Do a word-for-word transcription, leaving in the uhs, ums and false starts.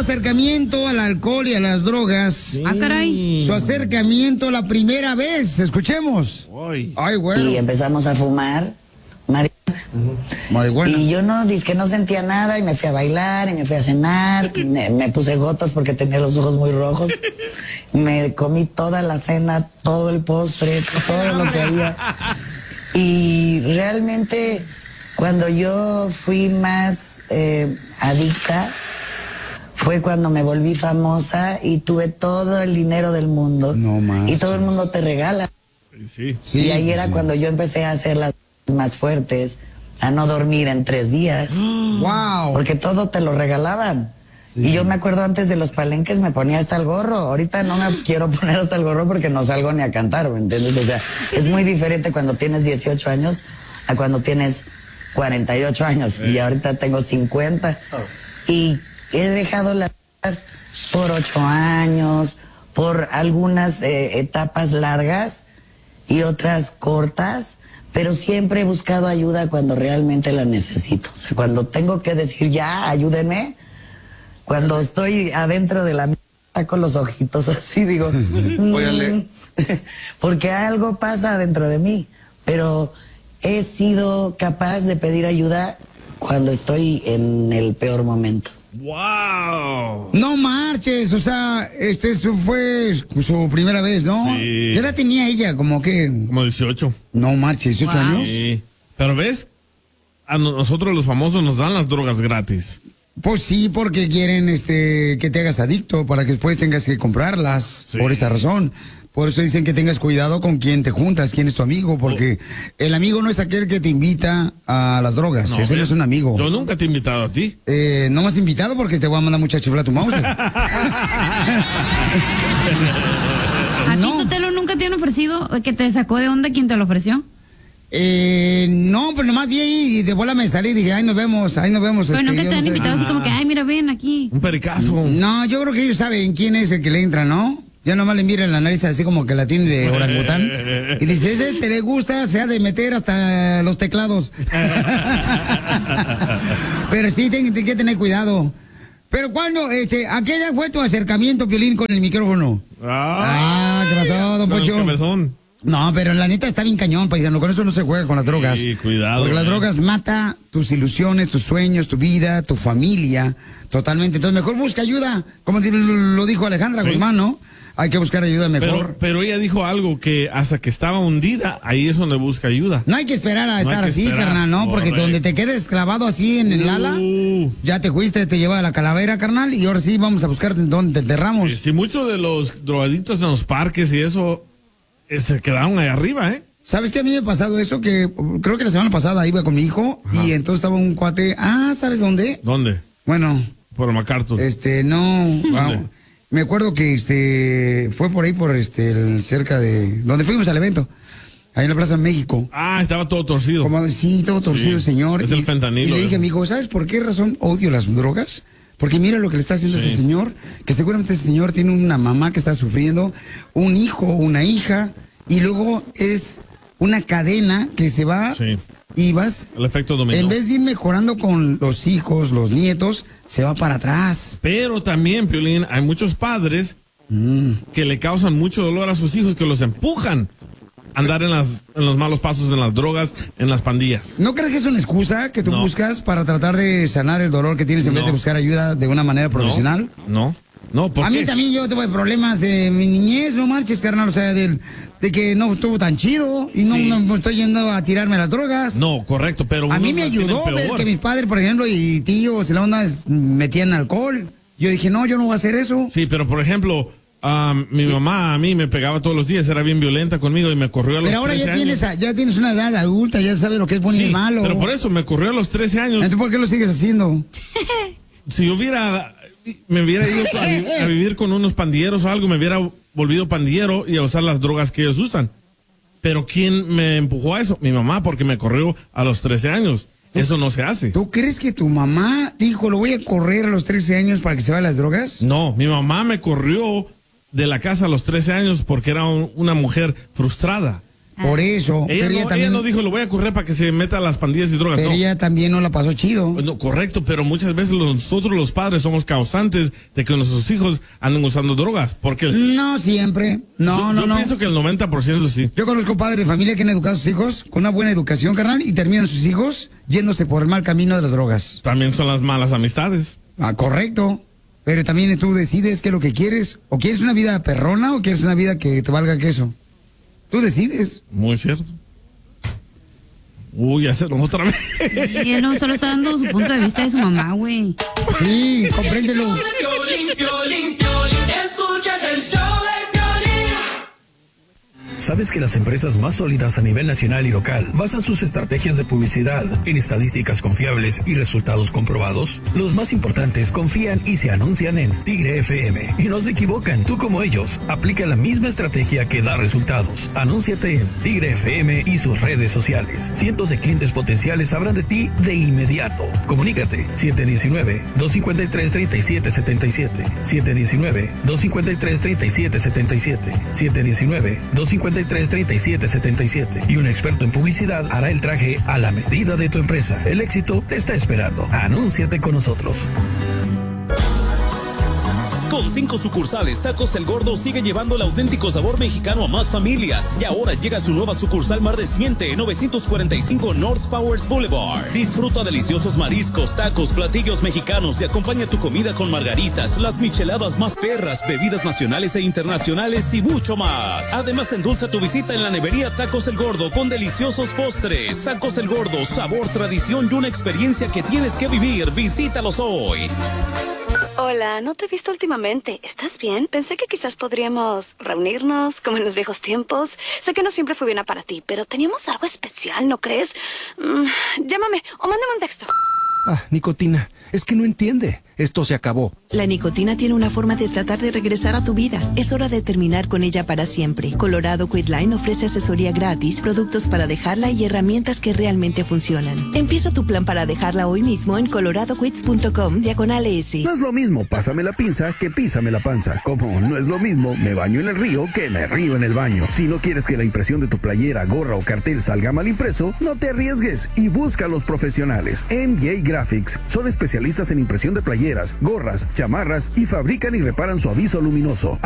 acercamiento al alcohol y a las drogas. Sí. Ah, caray. Su acercamiento la primera vez. Escuchemos. Ay, Ay, bueno. Y empezamos a fumar marihuana. Uh-huh. Marihuana. Y yo no, dizque no sentía nada y me fui a bailar y me fui a cenar. me, me puse gotas porque tenía los ojos muy rojos. Me comí toda la cena, todo el postre, todo lo que había. Y realmente cuando yo fui más eh, adicta fue cuando me volví famosa y tuve todo el dinero del mundo. No manches. Y todo el mundo te regala. sí. Sí, y ahí era sí. cuando yo empecé a hacer las más fuertes, a no dormir en tres días. Wow. Porque todo te lo regalaban. Sí. Y yo me acuerdo antes de los palenques me ponía hasta el gorro. Ahorita no me quiero poner hasta el gorro porque no salgo ni a cantar, ¿me entiendes? O sea, es muy diferente cuando tienes dieciocho años a cuando tienes cuarenta y ocho años. Sí. Y ahorita tengo cincuenta. Oh. Y he dejado las por ocho años, por algunas eh, etapas largas y otras cortas, pero siempre he buscado ayuda cuando realmente la necesito. O sea, cuando tengo que decir ya, ayúdenme, cuando estoy adentro de la mierda con los ojitos así, digo, mm, porque algo pasa dentro de mí, pero he sido capaz de pedir ayuda cuando estoy en el peor momento. ¡Wow! No marches, o sea, este su fue su primera vez, ¿no? Sí. ¿Qué edad tenía ella? Como que... Como dieciocho. No marches, dieciocho Wow. años. Sí. Pero ves, a nosotros los famosos nos dan las drogas gratis. Pues sí, porque quieren este que te hagas adicto para que después tengas que comprarlas, Sí. por esa razón. Por eso dicen que tengas cuidado con quién te juntas, quién es tu amigo, porque oh. el amigo no es aquel que te invita a las drogas, no, ese no es un amigo. Yo nunca te he invitado a ti. Eh, no me has invitado porque te voy a mandar mucha chifla a tu mouse. ¿A ti, Sotelo, nunca te han ofrecido que te sacó de onda quien te lo ofreció? Eh, no, pero nomás vi ahí y de bola me salí y dije, ay, nos vemos, ay, nos vemos. Pero este, nunca te han no sé. invitado así como que, ay, mira, ven aquí. Un pericazo. No, yo creo que ellos saben quién es el que le entra, ¿no? Ya nomás le miran la nariz así como que la tiene de orangután. Y dice, ese este le gusta, se ha de meter hasta los teclados. Pero sí, tienen que tener cuidado. Pero cuando, este, ¿a qué edad fue tu acercamiento, Piolín, con el micrófono? Ah, ah ¿qué pasó, don Poncho? No, pero la neta está bien cañón, paisano. Con eso no se juega con las drogas. Sí, cuidado. Porque las drogas mata tus ilusiones, tus sueños, tu vida, tu familia, totalmente. Entonces, mejor busca ayuda. Como lo dijo Alejandra ¿Sí? Guzmán, ¿no? Hay que buscar ayuda mejor. Pero, pero ella dijo algo que hasta que estaba hundida, ahí es donde busca ayuda. No hay que esperar a no estar así, esperar. carnal, ¿no? Porque Correcto. Donde te quedes clavado así en el ala, Uf. ya te fuiste, te lleva a la calavera, carnal, y ahora sí vamos a buscarte donde te enterramos. Si sí, muchos de los drogadictos en los parques y eso se quedaron ahí arriba, ¿eh? ¿Sabes qué? A mí me ha pasado eso, que creo que la semana pasada iba con mi hijo. Ajá. Y entonces estaba un cuate, ah, ¿sabes dónde? ¿Dónde? Bueno. Por MacArthur. Este, no, wow. Me acuerdo que este fue por ahí, por este, el, cerca de donde fuimos al evento, ahí en la Plaza México. Ah, estaba todo torcido. Como, sí, todo torcido, sí, señor. Es y, el fentanilo. Y le dije a mi hijo, ¿sabes por qué razón odio las drogas? Porque mira lo que le está haciendo sí. a ese señor, que seguramente ese señor tiene una mamá que está sufriendo, un hijo, una hija, y luego es una cadena que se va sí. y vas... El efecto dominó. En vez de ir mejorando con los hijos, los nietos, se va para atrás. Pero también, Piolín, hay muchos padres mm. que le causan mucho dolor a sus hijos, que los empujan a andar en, las, en los malos pasos, en las drogas, en las pandillas. ¿No crees que es una excusa que tú no. buscas para tratar de sanar el dolor que tienes en no. vez de buscar ayuda de una manera profesional? No, no. no ¿por a qué? mí también yo tuve problemas de mi niñez, no marches, carnal, o sea, del... de que no estuvo tan chido y no, sí. no, no estoy yendo a tirarme las drogas. No, correcto, pero... A mí me ayudó ver que mis padres, por ejemplo, y tíos y la onda metían alcohol. Yo dije, no, yo no voy a hacer eso. Sí, pero por ejemplo, um, mi ¿Y? mamá a mí me pegaba todos los días, era bien violenta conmigo y me corrió a los pero trece años. Pero ahora ya tienes una edad adulta, ya sabes lo que es bueno sí, y malo. pero por eso me corrió a los trece años. ¿Entonces por qué lo sigues haciendo? Si yo hubiera... me hubiera ido a, a vivir con unos pandilleros o algo, me hubiera volvido pandillero y a usar las drogas que ellos usan. Pero ¿quién me empujó a eso? Mi mamá, porque me corrió a los trece años. Eso no se hace. ¿Tú crees que tu mamá dijo, lo voy a correr a los trece años para que se vayan las drogas? No, mi mamá me corrió de la casa a los trece años porque era un, una mujer frustrada. Por eso. Ella, pero no, ella, también, ella no dijo, lo voy a correr para que se meta a las pandillas y drogas. Pero no. ella también no la pasó chido. No, correcto, pero muchas veces nosotros los padres somos causantes de que nuestros hijos anden usando drogas. Porque el, No siempre. No, yo, no, yo no. pienso que el noventa por ciento sí. Yo conozco padres de familia que han educado a sus hijos con una buena educación, carnal, y terminan sus hijos yéndose por el mal camino de las drogas. También son las malas amistades. Ah, correcto. Pero también tú decides qué es lo que quieres. O quieres una vida perrona o quieres una vida que te valga queso. Tú decides. Muy cierto. Uy, hacerlo otra vez. Y él no solo está dando su punto de vista de su mamá, güey. Sí, compréndelo. Piolín, Piolín, Piolín, escuchas el show de Piolín. ¿Sabes que las empresas más sólidas a nivel nacional y local basan sus estrategias de publicidad en estadísticas confiables y resultados comprobados? Los más importantes confían y se anuncian en Tigre F M. Y no se equivocan, tú como ellos, aplica la misma estrategia que da resultados. Anúnciate en Tigre F M y sus redes sociales. Cientos de clientes potenciales sabrán de ti de inmediato. Comunícate siete uno nueve, dos cinco tres, tres siete siete siete, siete uno nueve, dos cinco tres, tres siete siete siete, siete uno nueve, dos cinco tres, tres siete siete siete y un experto en publicidad hará el traje a la medida de tu empresa. El éxito te está esperando. Anúnciate con nosotros. Con cinco sucursales, Tacos El Gordo sigue llevando el auténtico sabor mexicano a más familias. Y ahora llega su nueva sucursal más reciente, novecientos cuarenta y cinco North Powers Boulevard. Disfruta deliciosos mariscos, tacos, platillos mexicanos y acompaña tu comida con margaritas, las micheladas más perras, bebidas nacionales e internacionales y mucho más. Además, endulza tu visita en la nevería Tacos El Gordo con deliciosos postres. Tacos El Gordo, sabor, tradición y una experiencia que tienes que vivir. Visítalos hoy. Hola, no te he visto últimamente. ¿Estás bien? Pensé que quizás podríamos reunirnos como en los viejos tiempos. Sé que no siempre fue buena para ti, pero teníamos algo especial, ¿no crees? Mm, llámame o mándame un texto. Ah, nicotina. Es que no entiende. Esto se acabó. La nicotina tiene una forma de tratar de regresar a tu vida. Es hora de terminar con ella para siempre. Colorado Quitline ofrece asesoría gratis, productos para dejarla y herramientas que realmente funcionan. Empieza tu plan para dejarla hoy mismo en colorado quits punto com diagonal S. No es lo mismo pásame la pinza que písame la panza. Como no es lo mismo me baño en el río que me río en el baño. Si no quieres que la impresión de tu playera, gorra o cartel salga mal impreso, no te arriesgues y busca a los profesionales. M J Graphics son especialistas en impresión de playeras, gorras, chamarras y fabrican y reparan su aviso luminoso.